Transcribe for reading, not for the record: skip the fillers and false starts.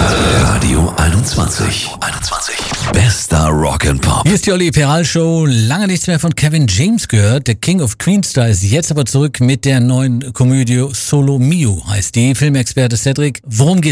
Radio 21. Bester Rock'n'Pop. Hier ist die Olli Peral Show. Lange nichts mehr von Kevin James gehört. Der King of Queenstar ist jetzt aber zurück mit der neuen Komödie Solo Mio, heißt die. Filmexperte Cedric. Worum geht's?